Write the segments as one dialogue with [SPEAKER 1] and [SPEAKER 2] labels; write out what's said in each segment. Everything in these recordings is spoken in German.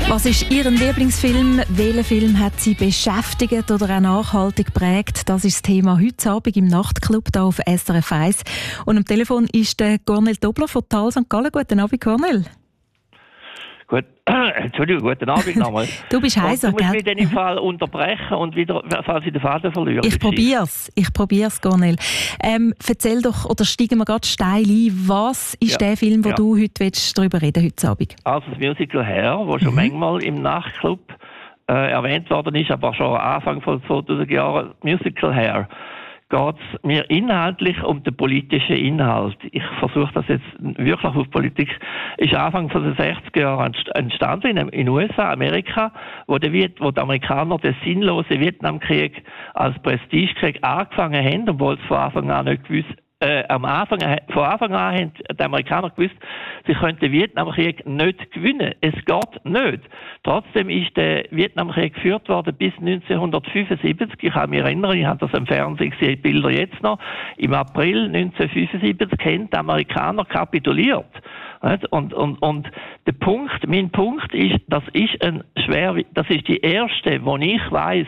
[SPEAKER 1] Was ist Ihr Lieblingsfilm? Welcher Film hat Sie beschäftigt oder auch nachhaltig geprägt? Das ist das Thema heute Abend im Nachtclub hier auf SRF 1. Und am Telefon ist der Cornel Dobler von Thal St. Gallen. Guten Abend, Cornel.
[SPEAKER 2] Gut, Entschuldigung, guten Abend nochmal.
[SPEAKER 1] Du bist heiser,
[SPEAKER 2] gell? Du musst mich dann im Fall unterbrechen und wieder, falls ich den Faden verliere.
[SPEAKER 1] Ich probier's, Cornel. Erzähl doch, oder steigen wir gerade steil ein, was ist der Film, wo du heute darüber reden willst, heute Abend?
[SPEAKER 2] Also das Musical Hair, das schon manchmal im Nachtclub erwähnt worden ist, aber schon Anfang von 2000 Jahren, Musical Hair, geht es mir inhaltlich um den politischen Inhalt. Ich versuche das jetzt wirklich auf Politik. Ist Anfang von den 60er Jahren entstanden in den USA, Amerika, wo die Amerikaner den sinnlosen Vietnamkrieg als Prestigekrieg angefangen haben, obwohl es von Anfang an nicht gewusst von Anfang an haben die Amerikaner gewusst, sie könnten den Vietnamkrieg nicht gewinnen. Es geht nicht. Trotzdem ist der Vietnamkrieg geführt worden bis 1975. Ich kann mich erinnern, ich habe das im Fernsehen gesehen, die Bilder jetzt noch. Im April 1975 haben die Amerikaner kapituliert. Und mein Punkt ist, das ist die erste, wo ich weiss,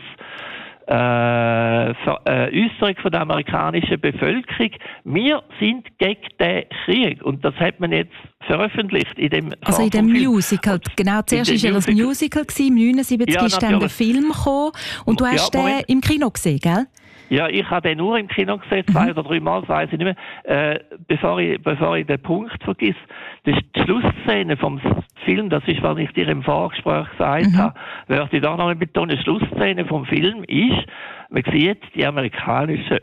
[SPEAKER 2] Äußerung von der amerikanischen Bevölkerung. Wir sind gegen den Krieg. Und das hat man jetzt veröffentlicht in dem
[SPEAKER 1] Musical. Genau, zuerst war ja das Musical, im 79 ist dann der Film gekommen. Und du hast den im Kino gesehen, gell?
[SPEAKER 2] Ja, ich habe den nur im Kino gesehen, 2 oder 3 Mal, das weiss ich nicht mehr. Bevor ich den Punkt vergiss, das ist die Schlussszene vom Film, das ist, was ich dir im Vorgespräch gesagt habe, möchte ich da noch mal betonen, die Schlussszene vom Film ist, man sieht die amerikanischen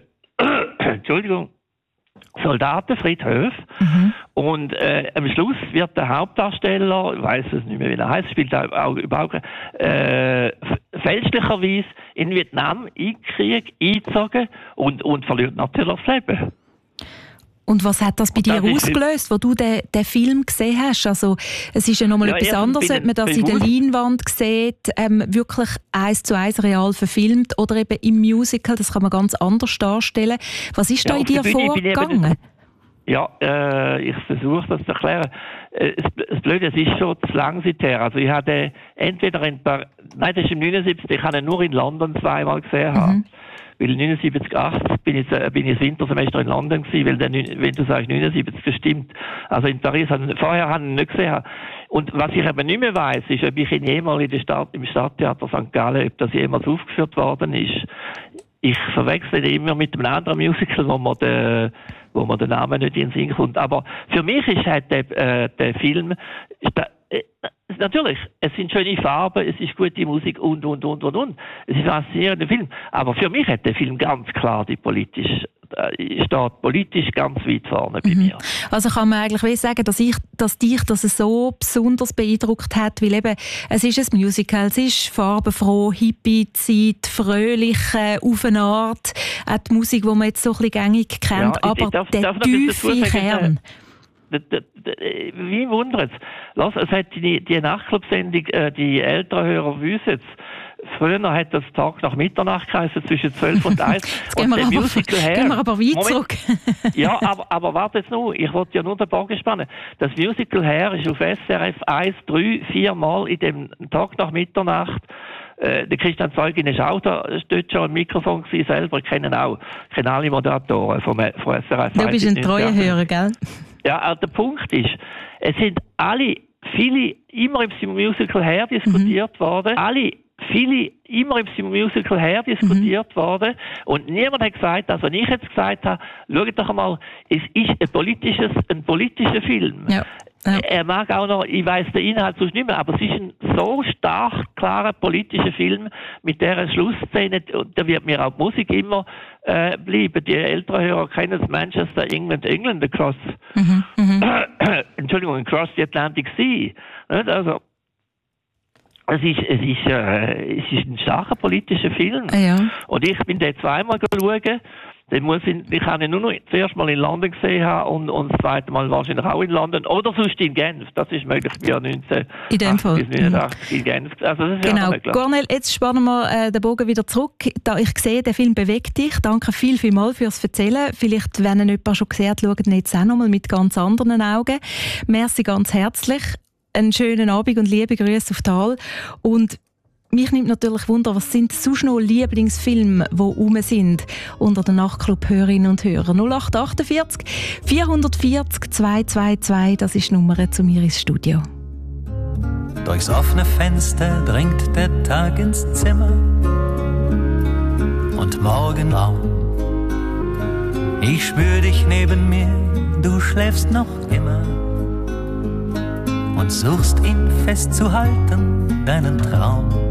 [SPEAKER 2] Soldatenfriedhöfe und am Schluss wird der Hauptdarsteller, ich weiss es nicht mehr, wie er heißt, spielt auch überhaupt fälschlicherweise in Vietnam eingezogen und verliert natürlich das Leben.
[SPEAKER 1] Und was hat das bei dir ausgelöst, wo du den Film gesehen hast? Also, es ist ja nochmal etwas anderes, ob man das in der Leinwand sieht, wirklich 1:1 real verfilmt oder eben im Musical, das kann man ganz anders darstellen. Was ist da in dir vorgegangen?
[SPEAKER 2] Ich versuche das zu erklären. Das Blöde, es ist schon zu lang seither. Also ich hatte entweder das ist im 79, ich habe ihn nur in London 2-mal gesehen. Weil 79, 80 bin ich das Wintersemester in London gewesen, weil wenn du sagst 79, das stimmt. Also in Paris, vorher habe ich ihn nicht gesehen. Und was ich aber nicht mehr weiss, ist, ob ich ihn jemals im Stadttheater St. Gallen, ob das jemals aufgeführt worden ist. Ich verwechsel immer mit einem anderen Musical, wo man den Namen nicht in den Sinn kommt. Aber für mich ist halt der Film, natürlich, es sind schöne Farben, es ist gute Musik und. Es ist ein faszinierender Film. Aber für mich hat der Film ganz klar steht politisch ganz weit vorne bei mir.
[SPEAKER 1] Also kann man eigentlich sagen, dass dich das so besonders beeindruckt hat, weil eben, es ist ein Musical, es ist farbenfroh, Hippie-Zeit, fröhlich, auf eine Art, auch die Musik, die man jetzt so ein bisschen gängig kennt, aber der tiefe Kern.
[SPEAKER 2] Wie wundert es? Es hat die Nachtclub-Sendung, die älteren Hörer wissen es. Früher hat das Tag nach Mitternacht geheißen, zwischen 12 und 1.
[SPEAKER 1] Jetzt gehen wir aber weit zurück.
[SPEAKER 2] Ja, aber warte jetzt noch, ich wollte ja nur den Bogen spannen. Das Musical Hair ist auf SRF 1, 3, 4 Mal in dem Tag nach Mitternacht. Der Christian Zeugin ist auch dort schon am Mikrofon gewesen, selber. Ich kenne alle Moderatoren von SRF 1.
[SPEAKER 1] Du bist ein treuer Hörer, gell?
[SPEAKER 2] Ja, der Punkt ist, es sind viele immer im Musical Hair diskutiert worden. Immer im Musical her diskutiert worden. Und niemand hat gesagt, also wenn ich jetzt gesagt habe, schaut doch einmal, es ist ein politischer Film. Ja. Er mag auch noch, ich weiss den Inhalt sonst nicht mehr, aber es ist ein so stark klarer politischer Film mit dieser Schlussszene, und da wird mir auch die Musik immer bleiben. Die älteren Hörer kennen das Manchester, England Across, Across the Atlantic Sea. Also, es ist ein starker politischer Film. Ja. Und ich bin den 2-mal schauen. Ich habe ihn nur noch das erste Mal in London gesehen haben und das zweite Mal wahrscheinlich auch in London. Oder sonst in Genf. Das ist möglich im Jahr 1989 bis 1989 in Genf. Also das ist
[SPEAKER 1] genau. Cornel, jetzt spannen wir den Bogen wieder zurück. Da ich sehe, der Film bewegt dich. Danke vielmals fürs Erzählen. Vielleicht, wenn ihn jemand schon gesehen hat, schaut ihn jetzt auch noch mal mit ganz anderen Augen. Merci ganz herzlich. einen schönen Abend und liebe Grüße auf Tal. Und mich nimmt natürlich Wunder, was sind sonst noch Lieblingsfilme, die rum sind unter den Nachtclub-Hörerinnen und Hörern. 0848 440 222, das ist die Nummer zu mir ins Studio.
[SPEAKER 3] Durchs offene Fenster dringt der Tag ins Zimmer und Morgenraum. Ich spür dich neben mir, du schläfst noch immer und suchst ihn festzuhalten, deinen Traum.